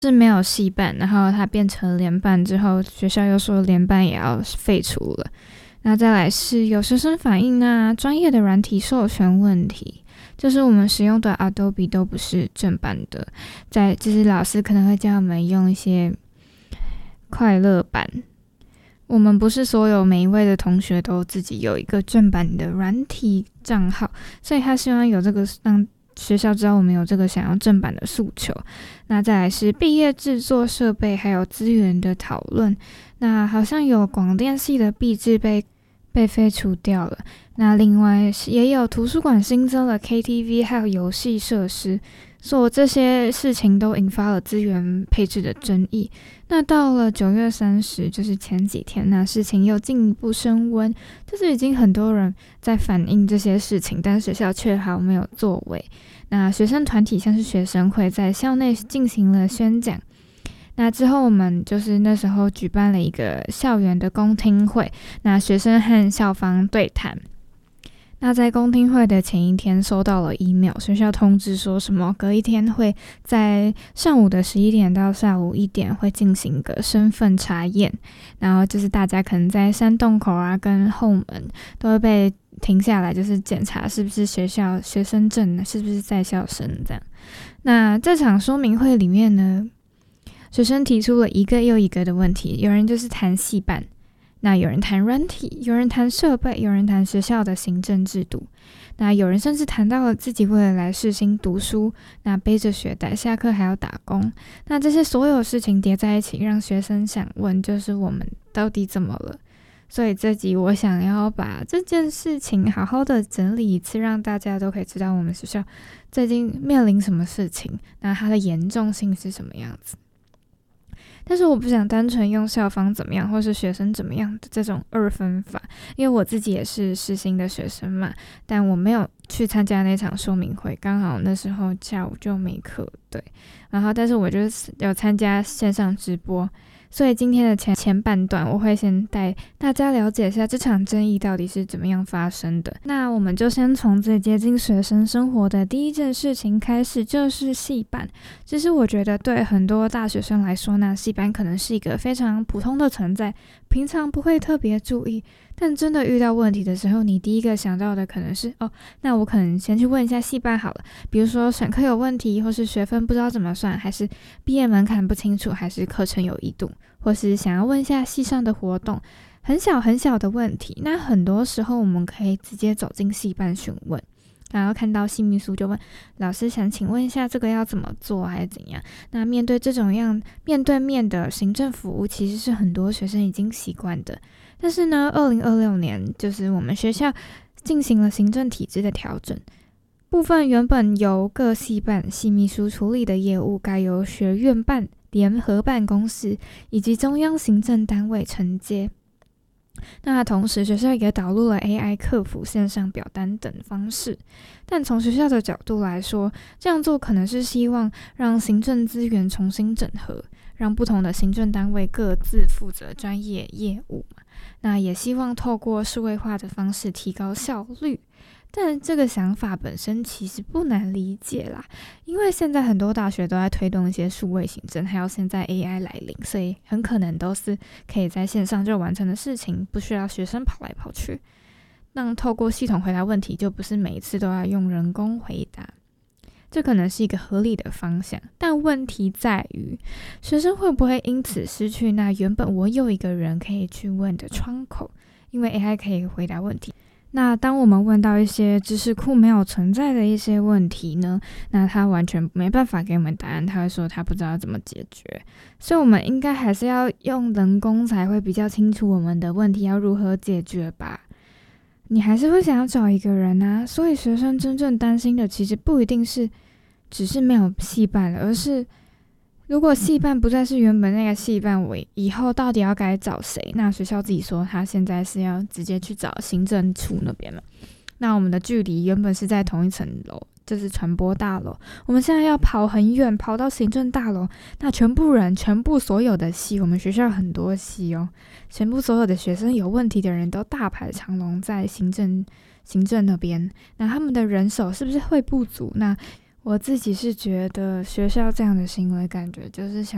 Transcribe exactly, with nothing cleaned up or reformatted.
是没有系办，然后它变成联办之后，学校又说联办也要废除了。那再来是有学生反映那专业的软体授权问题，就是我们使用的 Adobe 都不是正版的，在就是老师可能会叫我们用一些快乐版。我们不是所有每一位的同学都自己有一个正版的软体账号，所以他希望有这个让学校知道我们有这个想要正版的诉求。那再来是毕业制作设备还有资源的讨论，那好像有广电系的毕制被被废除掉了，那另外也有图书馆新增了 K T V 还有游戏设施，所以这些事情都引发了资源配置的争议。那到了九月三十，就是前几天，那事情又进一步升温，就是已经很多人在反映这些事情，但学校却毫没有作为。那学生团体像是学生会在校内进行了宣讲，那之后我们就是那时候举办了一个校园的公听会，那学生和校方对谈。那在公听会的前一天收到了 email， 学校通知说什么隔一天会在上午的十一点到下午一点会进行一个身份查验，然后就是大家可能在山洞口啊跟后门都会被停下来，就是检查是不是学校学生证，是不是在校生这样。那这场说明会里面呢，学生提出了一个又一个的问题，有人就是谈系办，那有人谈软体，有人谈设备，有人谈学校的行政制度，那有人甚至谈到了自己为了来世新读书，那背着学袋下课还要打工。那这些所有事情叠在一起，让学生想问，就是我们到底怎么了？所以这集我想要把这件事情好好的整理一次，让大家都可以知道我们学校最近面临什么事情，那它的严重性是什么样子。但是我不想单纯用校方怎么样或是学生怎么样的这种二分法，因为我自己也是世新的学生嘛，但我没有去参加那场说明会，刚好那时候下午就没课，对，然后但是我就是有参加线上直播，所以今天的前前半段我会先带大家了解一下这场争议到底是怎么样发生的。那我们就先从最接近学生生活的第一件事情开始，就是系办。其实我觉得对很多大学生来说，那系办可能是一个非常普通的存在，平常不会特别注意，但真的遇到问题的时候，你第一个想到的可能是哦，那我可能先去问一下系办好了，比如说选课有问题，或是学分不知道怎么算，还是毕业门槛不清楚，还是课程有异度，或是想要问一下系上的活动，很小很小的问题。那很多时候我们可以直接走进系办询问，然后看到系秘书就问老师，想请问一下这个要怎么做还是怎样。那面对这种样面对面的行政服务，其实是很多学生已经习惯的。但是呢二零二六年就是我们学校进行了行政体制的调整，部分原本由各系办系秘书处理的业务，该由学院办联合办公室以及中央行政单位承接。那同时学校也导入了 A I 客服、线上表单等方式，但从学校的角度来说，这样做可能是希望让行政资源重新整合，让不同的行政单位各自负责专业业务嘛。那也希望透过数位化的方式提高效率。但这个想法本身其实不难理解啦，因为现在很多大学都在推动一些数位行政，还有现在 A I 来临，所以很可能都是可以在线上就完成的事情，不需要学生跑来跑去。那透过系统回答问题，就不是每一次都要用人工回答，这可能是一个合理的方向。但问题在于，学生会不会因此失去那原本我有一个人可以去问的窗口，因为 A I 可以回答问题。那当我们问到一些知识库没有存在的一些问题呢，那他完全没办法给我们答案，他会说他不知道怎么解决。所以我们应该还是要用人工才会比较清楚我们的问题要如何解决吧。你还是会想要找一个人啊，所以学生真正担心的其实不一定是只是没有系办了，而是如果系办不再是原本那个系办，我以后到底要该找谁？那学校自己说他现在是要直接去找行政处那边了。那我们的距离原本是在同一层楼，就是传播大楼，我们现在要跑很远，跑到行政大楼。那全部人，全部所有的系，我们学校很多系哦，全部所有的学生有问题的人都大排长龙在行政行政那边。那他们的人手是不是会不足？那我自己是觉得学校这样的行为，感觉就是想